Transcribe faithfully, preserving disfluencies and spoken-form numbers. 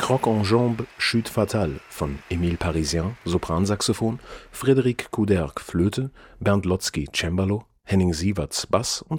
Croque en Jambe, Chute fatale von Emile Parisien, Sopransaxophon, Frédéric Couderc, Flöte, Bernd Lotzky, Cembalo, Henning Sieverts, Bass und